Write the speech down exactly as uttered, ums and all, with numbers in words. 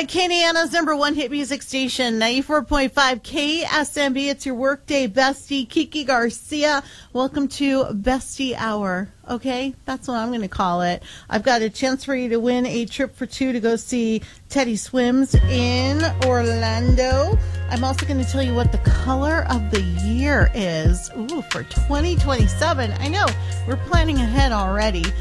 Acadiana's number one hit music station, ninety-four point five K S M B. It's your workday bestie, Kiki Garcia. Welcome to Bestie Hour. Okay, that's what I'm going to call it. I've got a chance for you to win a trip for two to go see Teddy Swims in Orlando. I'm also going to tell you what the color of the year is. Ooh, for twenty twenty-seven. I know, we're planning ahead already.